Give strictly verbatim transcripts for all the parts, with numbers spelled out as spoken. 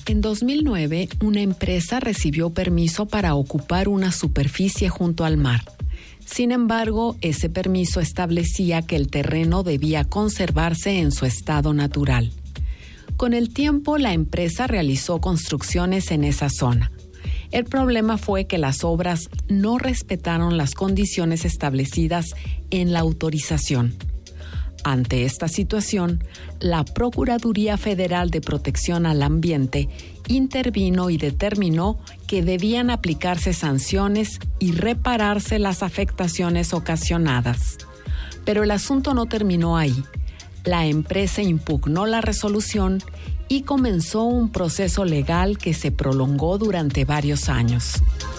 En dos mil nueve, una empresa recibió permiso para ocupar una superficie junto al mar. Sin embargo, ese permiso establecía que el terreno debía conservarse en su estado natural. Con el tiempo, la empresa realizó construcciones en esa zona. El problema fue que las obras no respetaron las condiciones establecidas en la autorización. Ante esta situación, la Procuraduría Federal de Protección al Ambiente intervino y determinó que debían aplicarse sanciones y repararse las afectaciones ocasionadas. Pero el asunto no terminó ahí. La empresa impugnó la resolución y comenzó un proceso legal que se prolongó durante varios años.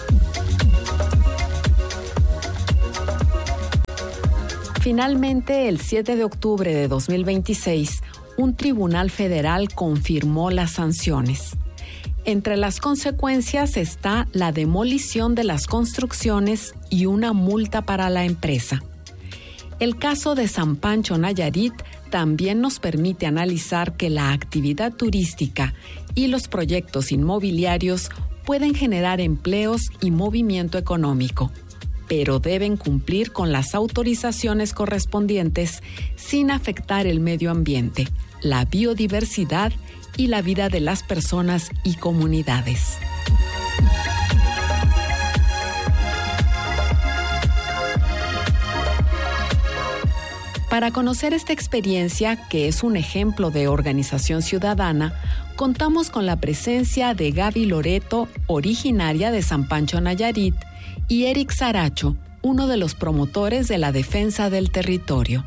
Finalmente, el siete de octubre de dos mil veintiséis, un tribunal federal confirmó las sanciones. Entre las consecuencias está la demolición de las construcciones y una multa para la empresa. El caso de San Pancho, Nayarit, también nos permite analizar que la actividad turística y los proyectos inmobiliarios pueden generar empleos y movimiento económico, pero deben cumplir con las autorizaciones correspondientes sin afectar el medio ambiente, la biodiversidad y la vida de las personas y comunidades. Para conocer esta experiencia, que es un ejemplo de organización ciudadana, contamos con la presencia de Gaby Loreto, originaria de San Pancho, Nayarit, y Eric Saracho, uno de los promotores de la defensa del territorio.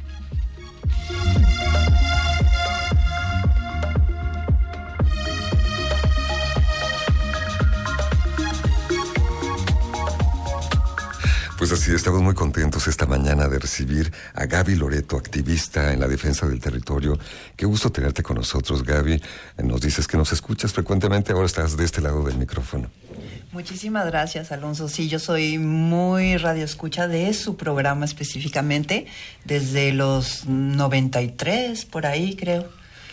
Pues así, estamos muy contentos esta mañana de recibir a Gaby Loreto, activista en la defensa del territorio. Qué gusto tenerte con nosotros, Gaby. Nos dices que nos escuchas frecuentemente, ahora estás de este lado del micrófono. Muchísimas gracias, Alonso. Sí, yo soy muy radioescucha de su programa específicamente, desde los noventa y tres, por ahí creo.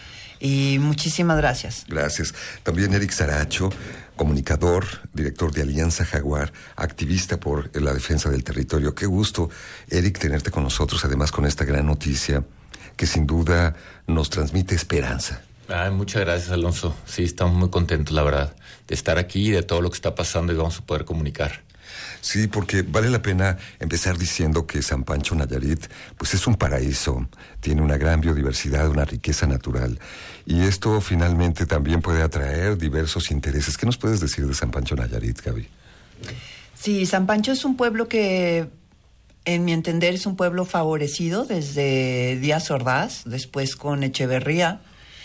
Y muchísimas gracias. Gracias. También Eric Saracho, comunicador, director de Alianza Jaguar, activista por la defensa del territorio. Qué gusto, Eric, tenerte con nosotros, además con esta gran noticia que sin duda nos transmite esperanza. Ay, muchas gracias, Alonso. Sí, estamos muy contentos, la verdad, de estar aquí y de todo lo que está pasando y vamos a poder comunicar. Sí, porque vale la pena empezar diciendo que San Pancho, Nayarit, pues es un paraíso, tiene una gran biodiversidad, una riqueza natural, y esto finalmente también puede atraer diversos intereses. ¿Qué nos puedes decir de San Pancho, Nayarit, Gaby? Sí, San Pancho es un pueblo que, en mi entender, es un pueblo favorecido desde Díaz Ordaz, después con Echeverría.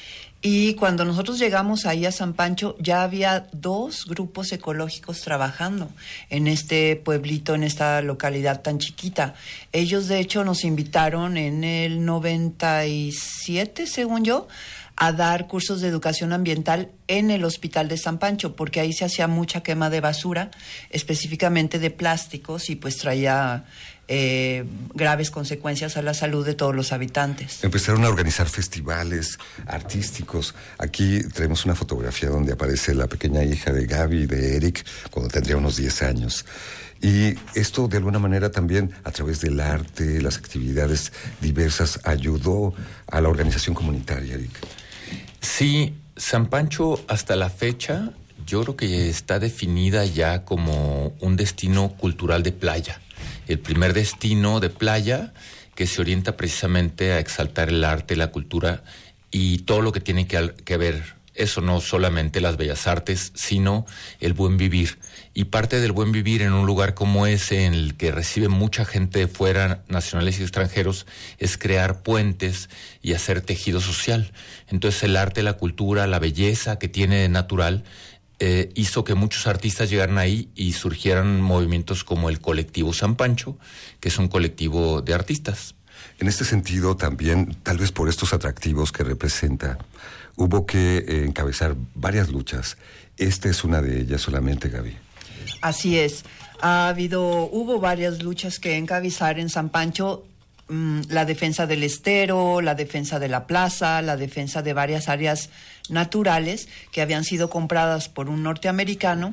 Y cuando nosotros llegamos ahí a San Pancho, ya había dos grupos ecológicos trabajando en este pueblito, en esta localidad tan chiquita. Ellos, de hecho, nos invitaron en el noventa y siete, según yo, a dar cursos de educación ambiental en el Hospital de San Pancho, porque ahí se hacía mucha quema de basura, específicamente de plásticos, y pues traía eh, graves consecuencias a la salud de todos los habitantes. Empezaron a organizar festivales artísticos. Aquí tenemos una fotografía donde aparece la pequeña hija de Gaby y de Eric cuando tendría unos diez años. Y esto, de alguna manera, también a través del arte, las actividades diversas, ayudó a la organización comunitaria, Eric. Sí, San Pancho hasta la fecha yo creo que está definida ya como un destino cultural de playa. El primer destino de playa que se orienta precisamente a exaltar el arte, la cultura y todo lo que tiene que, que ver. Eso no solamente las bellas artes, sino el buen vivir. Y parte del buen vivir en un lugar como ese, en el que recibe mucha gente de fuera, nacionales y extranjeros, es crear puentes y hacer tejido social. Entonces el arte, la cultura, la belleza que tiene de natural, eh, hizo que muchos artistas llegaran ahí y surgieran movimientos como el Colectivo San Pancho, que es un colectivo de artistas. En este sentido, también, tal vez por estos atractivos que representa, hubo que eh, encabezar varias luchas. Esta es una de ellas solamente, Gaby. Así es. Ha habido, hubo varias luchas que encabezar en San Pancho. mmm, la defensa del estero, la defensa de la plaza, la defensa de varias áreas naturales que habían sido compradas por un norteamericano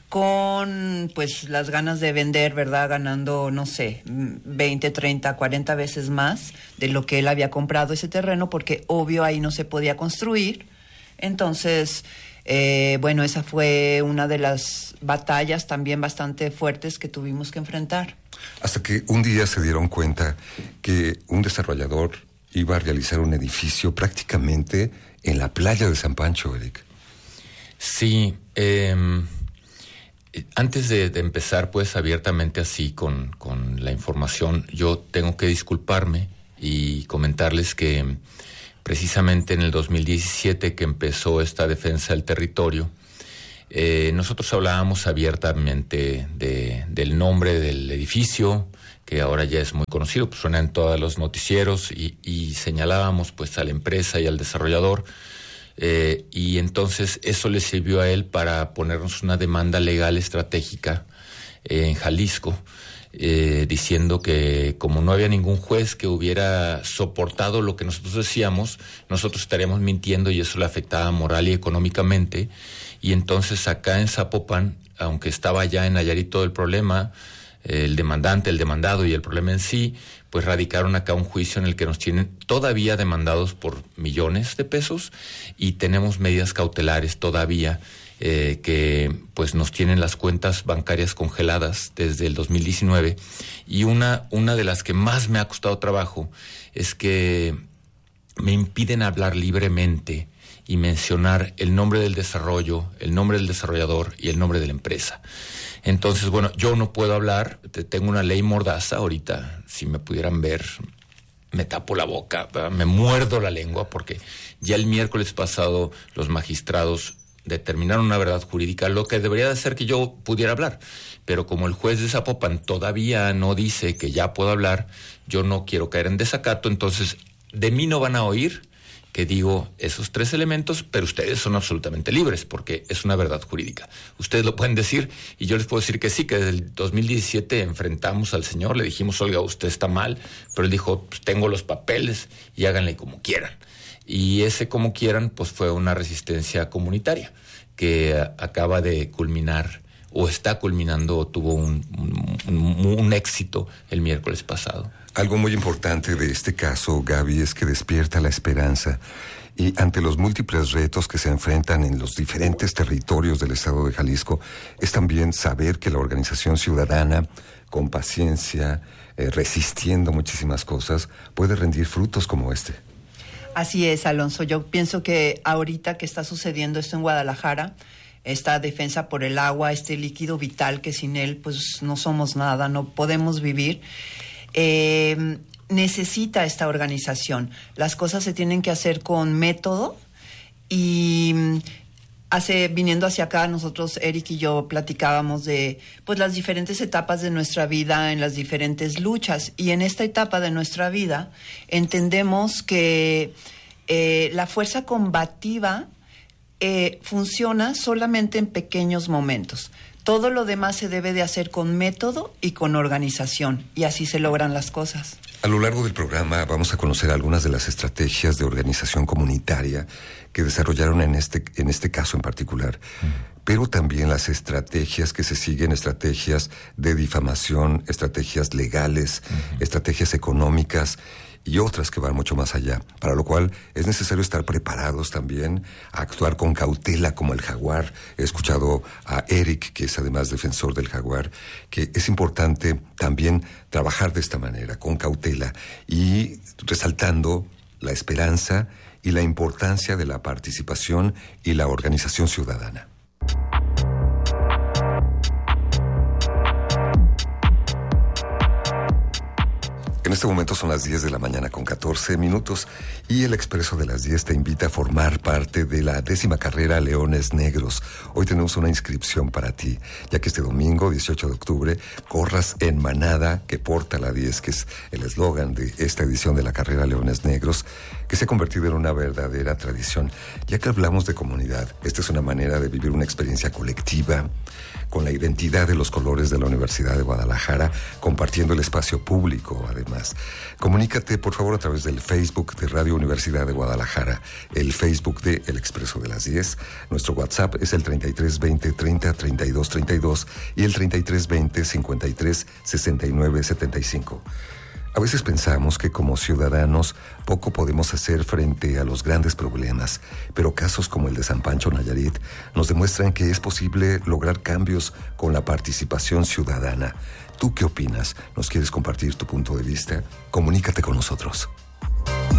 con pues las ganas de vender, ¿verdad? Ganando, no sé, veinte, treinta, cuarenta veces más de lo que él había comprado ese terreno, porque obvio ahí no se podía construir. Entonces, eh, bueno, esa fue una de las batallas también bastante fuertes que tuvimos que enfrentar. Hasta que un día se dieron cuenta que un desarrollador iba a realizar un edificio prácticamente en la playa de San Pancho, Eric. Sí, eh, antes de, de empezar pues abiertamente así con, con la información, yo tengo que disculparme y comentarles que precisamente en el dos mil diecisiete que empezó esta defensa del territorio, eh, nosotros hablábamos abiertamente de, del nombre del edificio, que ahora ya es muy conocido, pues suena en todos los noticieros, y, y señalábamos pues a la empresa y al desarrollador, eh, y entonces eso le sirvió a él para ponernos una demanda legal estratégica eh, en Jalisco, eh, diciendo que como no había ningún juez que hubiera soportado lo que nosotros decíamos, nosotros estaríamos mintiendo y eso le afectaba moral y económicamente. Y entonces acá en Zapopan, aunque estaba ya en Nayarit todo el problema, el demandante, el demandado y el problema en sí, pues radicaron acá un juicio en el que nos tienen todavía demandados por millones de pesos y tenemos medidas cautelares todavía eh, que pues nos tienen las cuentas bancarias congeladas desde el dos mil diecinueve, y una, una de las que más me ha costado trabajo es que me impiden hablar libremente y mencionar el nombre del desarrollo, el nombre del desarrollador y el nombre de la empresa. Entonces, bueno, yo no puedo hablar, tengo una ley mordaza ahorita, si me pudieran ver, me tapo la boca, me muerdo la lengua, porque ya el miércoles pasado los magistrados determinaron una verdad jurídica, lo que debería de ser que yo pudiera hablar, pero como el juez de Zapopan todavía no dice que ya puedo hablar, yo no quiero caer en desacato, entonces de mí no van a oír que digo esos tres elementos, pero ustedes son absolutamente libres, porque es una verdad jurídica. Ustedes lo pueden decir, y yo les puedo decir que sí, que desde el dos mil diecisiete enfrentamos al señor, le dijimos, oiga, usted está mal, pero él dijo, pues tengo los papeles y háganle como quieran. Y ese como quieran, pues fue una resistencia comunitaria que uh, acaba de culminar, o está culminando, o tuvo un, un, un, un éxito el miércoles pasado. Algo muy importante de este caso, Gaby, es que despierta la esperanza, y ante los múltiples retos que se enfrentan en los diferentes territorios del estado de Jalisco, es también saber que la organización ciudadana, con paciencia, eh, resistiendo muchísimas cosas, puede rendir frutos como este. Así es, Alonso. Yo pienso que ahorita que está sucediendo esto en Guadalajara, esta defensa por el agua, este líquido vital que sin él pues no somos nada, no podemos vivir, eh, necesita esta organización. Las cosas se tienen que hacer con método, y hace, viniendo hacia acá, nosotros, Eric y yo, platicábamos de pues las diferentes etapas de nuestra vida, en las diferentes luchas, y en esta etapa de nuestra vida entendemos que eh, la fuerza combativa eh, funciona solamente en pequeños momentos. Todo lo demás se debe de hacer con método y con organización, y así se logran las cosas. A lo largo del programa vamos a conocer algunas de las estrategias de organización comunitaria que desarrollaron en este, en este caso en particular, uh-huh. pero también las estrategias que se siguen, estrategias de difamación, estrategias legales, uh-huh. estrategias económicas y otras que van mucho más allá, para lo cual es necesario estar preparados también a actuar con cautela como el jaguar. He escuchado a Eric, que es además defensor del jaguar, que es importante también trabajar de esta manera, con cautela, y resaltando la esperanza y la importancia de la participación y la organización ciudadana. En este momento son las diez de la mañana con catorce minutos, y el Expreso de las diez te invita a formar parte de la décima carrera Leones Negros. Hoy tenemos una inscripción para ti, ya que este domingo, dieciocho de octubre, corras en manada, que porta la diez, que es el eslogan de esta edición de la carrera Leones Negros. que se ha convertido en una verdadera tradición. Ya que hablamos de comunidad, esta es una manera de vivir una experiencia colectiva, con la identidad de los colores de la Universidad de Guadalajara, compartiendo el espacio público, además. Comunícate, por favor, a través del Facebook de Radio Universidad de Guadalajara, el Facebook de El Expreso de las diez. Nuestro WhatsApp es el treinta y tres veinte treinta treinta y dos treinta y dos y el treinta y tres veinte cincuenta y tres sesenta y nueve setenta y cinco. A veces pensamos que como ciudadanos poco podemos hacer frente a los grandes problemas, pero casos como el de San Pancho, Nayarit, nos demuestran que es posible lograr cambios con la participación ciudadana. ¿Tú qué opinas? ¿Nos quieres compartir tu punto de vista? Comunícate con nosotros.